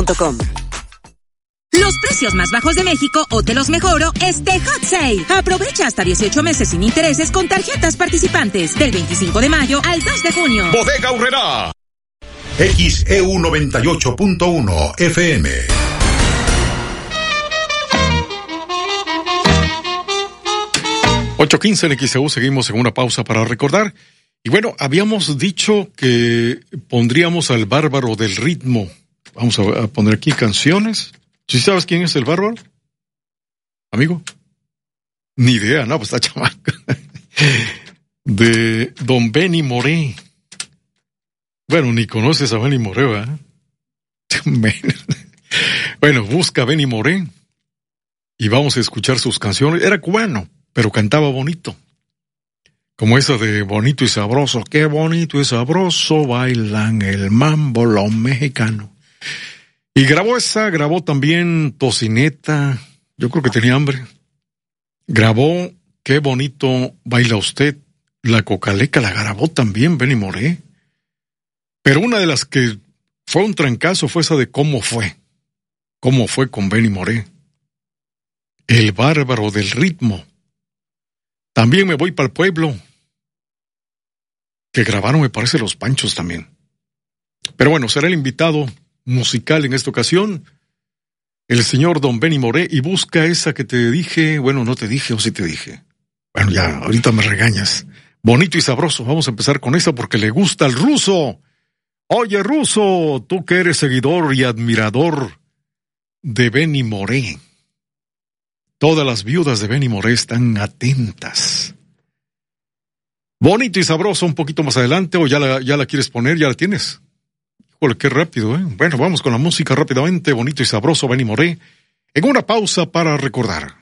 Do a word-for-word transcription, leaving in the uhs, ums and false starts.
punto com. Los precios más bajos de México o te los mejoro este Hot Sale. Aprovecha hasta dieciocho meses sin intereses con tarjetas participantes del veinticinco de mayo al dos de junio. Bodega Aurrerá. X E U noventa y ocho punto uno F M. ocho quince en X E U, seguimos en una pausa para recordar. Y bueno, habíamos dicho que pondríamos al Bárbaro del Ritmo. Vamos a, a poner aquí canciones. ¿Sí sabes quién es el Bárbaro? ¿Amigo? Ni idea, no, pues está chamaco. De Don Benny Moré. Bueno, ni conoces a Benny Moré, ¿verdad? Bueno, busca a Benny Moré y vamos a escuchar sus canciones. Era cubano, pero cantaba bonito. Como esa de Bonito y Sabroso. Qué bonito y sabroso bailan el mambo los mexicanos. Y grabó esa, grabó también Tocineta. Yo creo que tenía hambre. Grabó Qué bonito baila usted. La Cocaleca la grabó también Benny Moré. Pero una de las que fue un trancazo fue esa de Cómo fue. Cómo fue con Benny Moré. El Bárbaro del Ritmo. También me voy para el pueblo. Que grabaron, me parece, Los Panchos también. Pero bueno, será el invitado musical en esta ocasión, el señor Don Benny Moré, y busca esa que te dije. Bueno, no te dije, o sí te dije. Bueno, ya, ahorita me regañas. Bonito y sabroso. Vamos a empezar con esa porque le gusta al Ruso. Oye, Ruso, tú que eres seguidor y admirador de Benny Moré. Todas las viudas de Benny Moré están atentas. Bonito y sabroso un poquito más adelante, o ya la, ya la quieres poner, ya la tienes. Híjole, qué rápido, ¿eh? Bueno, vamos con la música rápidamente. Bonito y sabroso, Benny Moré. En una pausa para recordar.